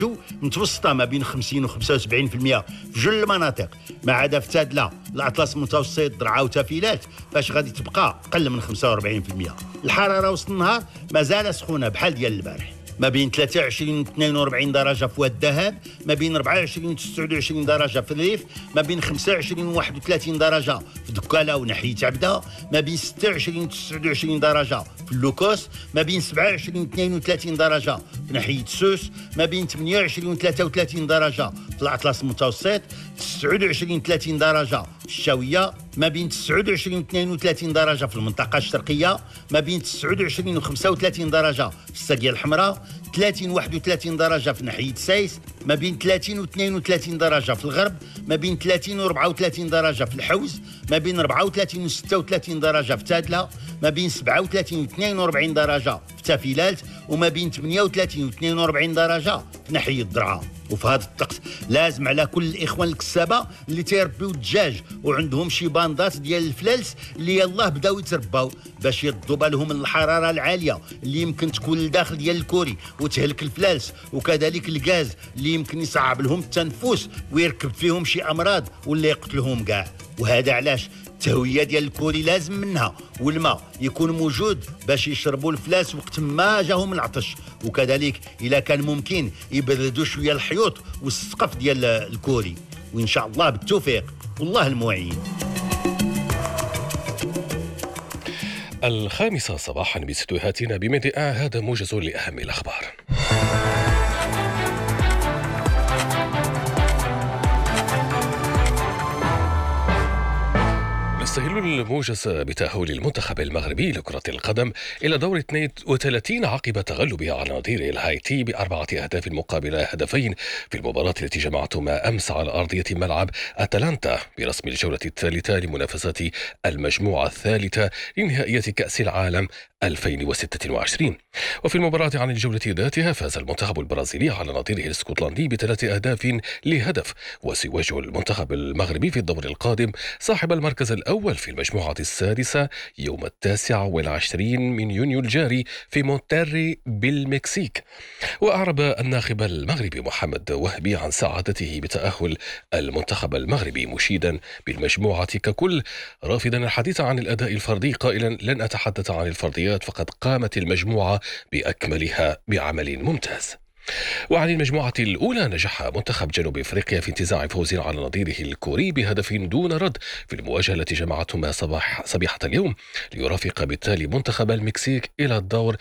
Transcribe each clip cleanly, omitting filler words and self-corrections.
متوسطة ما بين 50 و 75% في جل المناطق، ما عدا في تادلة الأطلس المتوسط درعا وتافيلات فاش غادي تبقى أقل من 45%. الحرارة وسط النهار مازال سخونة بحال ديال البارح، ما بين 23 و 42 درجة في واد الذهب، ما بين 24 و 29 درجة في الريف، ما بين 25 و 31 درجة في دكالة وناحية عبدة، ما بين 26 و 29 درجة في اللوكوس، ما بين 27 و 32 درجة في ناحية سوس، ما بين 28 و 33 درجة في الأطلس المتوسط، 29 و 30 درجة في الشاوية، ما بين 29 و 32 درجة في المنطقة الشرقية، ما بين 29 و 35 درجة في الساقية الحمراء، 30 و 31 درجة في ناحية سايس، ما بين 30 و 32 درجة في الغرب، ما بين 30 و 34 درجة في الحوز، ما بين 34 و 36 درجة في تادلة، ما بين 37 و 42 درجة في تافيلات، وما بين 38 و 42 درجة في ناحية درعا. وفي هذا الطقس لازم على كل الاخوان الكسابه اللي تيربيو الدجاج وعندهم شي باندات ديال الفلالس اللي يلاه بداو يترباو باش يردوا بالهم من الحراره العاليه اللي يمكن تكون لداخل ديال الكوري وتهلك الفلالس، وكذلك الغاز اللي يمكن يصعب لهم التنفس ويركب فيهم شي امراض ولا يقتلهم كاع. وهذا علاش التهويه ديال الكوري لازم منها، والماء يكون موجود باش يشربوا الفلاس وقت ما جاهم العطش، وكذلك اذا كان ممكن يبردوا شويه الحيوط والسقف ديال الكوري، وان شاء الله بالتوفيق والله المعين. 5 صباحا باستديوهاتنا بمدئة، هذا موجز لأهم الأخبار. يستهل الموجز بتأهل المنتخب المغربي لكرة القدم إلى دور 32 عقب تغلبه على نظيره الهايتي ب4 أهداف مقابل هدفين في المباراة التي جمعتهما أمس على أرضية ملعب أتلانتا برسم الجولة الثالثة لمنافسة المجموعة الثالثة لنهائية كأس العالم 2026. وفي المباراة عن الجولة ذاتها فاز المنتخب البرازيلي على نظيره الاسكتلندي ب3 أهداف لهدف، وسيواجه المنتخب المغربي في الدور القادم صاحب المركز الأول في المجموعة السادسة يوم 29 من يونيو الجاري في مونتيري بالمكسيك. وأعرب الناخب المغربي محمد وهبي عن سعادته بتأهل المنتخب المغربي، مشيدا بالمجموعة ككل، رافضا الحديث عن الأداء الفردي قائلا: لن أتحدث عن الفرديات، فقد قامت المجموعة بأكملها بعمل ممتاز. وعن المجموعة الأولى، نجح منتخب جنوب أفريقيا في انتزاع فوز على نظيره الكوري بهدف دون رد في المواجهة التي جمعتهما صبيحة اليوم، ليرافق بالتالي منتخب المكسيك إلى الدور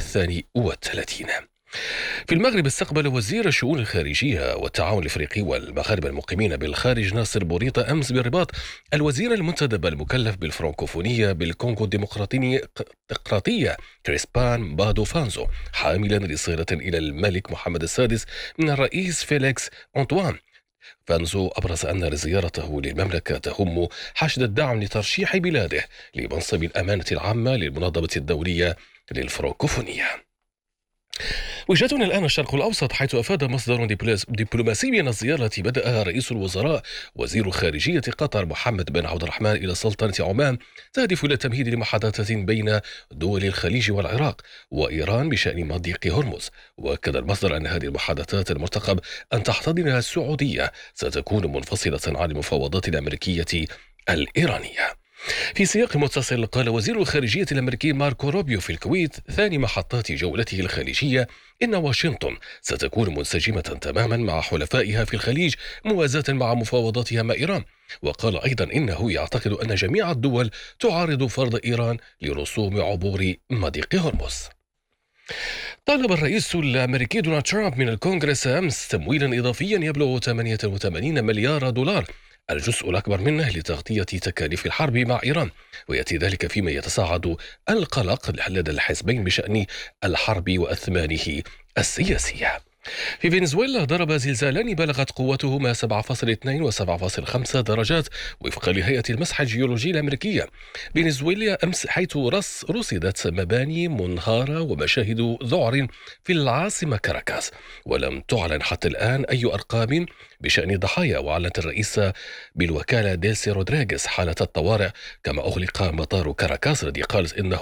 32. في المغرب استقبل وزير الشؤون الخارجية والتعاون الإفريقي والمغاربة المقيمين بالخارج ناصر بوريطة أمس بالرباط الوزير المنتدب المكلف بالفرنكوفونية بالكونغو الديمقراطية كريسبان بادو فانزو، حاملا رسالة إلى الملك محمد السادس من الرئيس فيليكس أنطوان. فانزو أبرز أن زيارته للمملكة تهم حشد الدعم لترشيح بلاده لمنصب الأمانة العامة للمنظمة الدولية للفرنكوفونية. وجهتنا الآن الشرق الأوسط، حيث أفاد مصدر دبلوماسي من الزيارة التي بدأها رئيس الوزراء وزير خارجية قطر محمد بن عبد الرحمن إلى سلطنة عمان، تهدف إلى تمهيد لمحادثات بين دول الخليج والعراق وإيران بشأن مضيق هرمز. وأكد المصدر أن هذه المحادثات المرتقب أن تحتضنها السعودية ستكون منفصلة عن المفاوضات الأمريكية الإيرانية. في سياق متصل، قال وزير الخارجية الأمريكي ماركو روبيو في الكويت ثاني محطات جولته الخليجية إن واشنطن ستكون منسجمة تماما مع حلفائها في الخليج موازاة مع مفاوضاتها مع إيران. وقال أيضا إنه يعتقد أن جميع الدول تعارض فرض إيران لرسوم عبور مضيق هرمز. طالب الرئيس الأمريكي دونالد ترامب من الكونغرس أمس تمويلا إضافيا يبلغ 88 مليار دولار، الجزء الأكبر منه لتغطية تكاليف الحرب مع إيران، ويأتي ذلك فيما يتصاعد القلق لدى الحزبين بشأن الحرب وأثمانه السياسية. في فنزويلا ضرب زلزالان بلغت قوتهما 7.2 و 7.5 درجات وفقا لهيئة المسح الجيولوجي الأمريكية فنزويلا أمس، حيث رصدت مباني منهارة ومشاهد ذعر في العاصمة كاراكاس، ولم تعلن حتى الآن أي أرقام بشأن الضحايا. وأعلنت الرئيسة بالوكالة ديلسي رودريغيز حالة الطوارئ، كما أغلق مطار كاراكاس الذي قالت إنه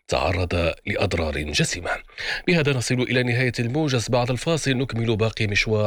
تعرض لأضرار جسيمة. بهذا نصل إلى نهاية الموجز. بعد الفاصل نكمل باقي مشوار